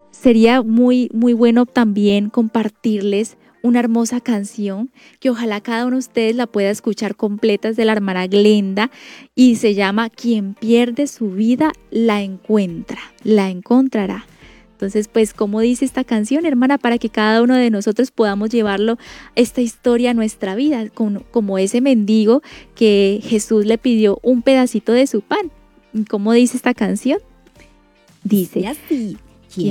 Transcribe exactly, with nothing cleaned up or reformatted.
sería muy, muy bueno también compartirles una hermosa canción que ojalá cada uno de ustedes la pueda escuchar completa, es de la hermana Glenda y se llama Quien pierde su vida la encuentra, la encontrará. Entonces, pues, ¿cómo dice esta canción, hermana? Para que cada uno de nosotros podamos llevarlo, esta historia a nuestra vida, con- como ese mendigo que Jesús le pidió un pedacito de su pan. ¿Cómo dice esta canción? Dice Dice, así.